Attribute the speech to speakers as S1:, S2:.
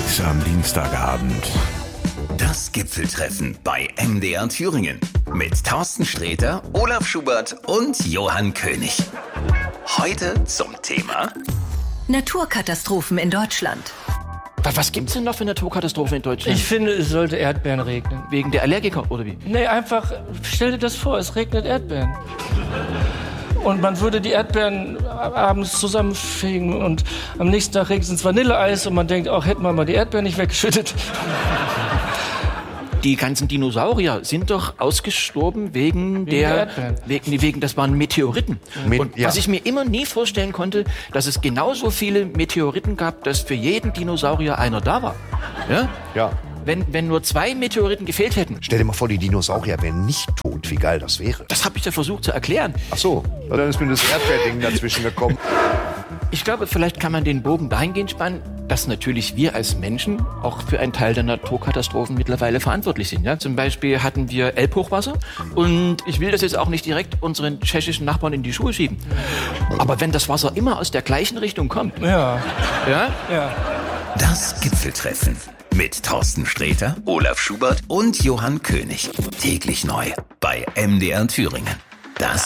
S1: Traffic am Dienstagabend.
S2: Das Gipfeltreffen bei MDR Thüringen mit Thorsten Sträter, Olaf Schubert und Johann König. Heute zum Thema
S3: Naturkatastrophen in Deutschland.
S4: Was gibt's denn noch für Naturkatastrophen in Deutschland?
S5: Ich finde, es sollte Erdbeeren regnen.
S4: Wegen der Allergiker, oder wie?
S5: Nee, einfach, stell dir das vor, es regnet Erdbeeren. Und man würde die Erdbeeren abends zusammenfegen und am nächsten Tag regnet es Vanilleeis und man denkt, auch hätten wir mal die Erdbeeren nicht weggeschüttet.
S4: Die ganzen Dinosaurier sind doch ausgestorben wegen das waren Meteoriten. Was ich mir immer nie vorstellen konnte, dass es genauso viele Meteoriten gab, dass für jeden Dinosaurier einer da war. Ja?
S6: Ja.
S4: Wenn nur 2 Meteoriten gefehlt hätten.
S6: Stell dir mal vor, die Dinosaurier wären nicht tot. Wie geil das wäre.
S4: Das habe ich ja versucht zu erklären.
S6: Ach so, dann ist mir das Erdbeerding dazwischen gekommen.
S4: Ich glaube, vielleicht kann man den Bogen dahingehend spannen, dass natürlich wir als Menschen auch für einen Teil der Naturkatastrophen mittlerweile verantwortlich sind. Ja? Zum Beispiel hatten wir Elbhochwasser und ich will das jetzt auch nicht direkt unseren tschechischen Nachbarn in die Schuhe schieben. Aber wenn das Wasser immer aus der gleichen Richtung kommt.
S5: Ja.
S2: Das Gipfeltreffen mit Thorsten Sträter, Olaf Schubert und Johann König. Täglich neu bei MDR Thüringen. Das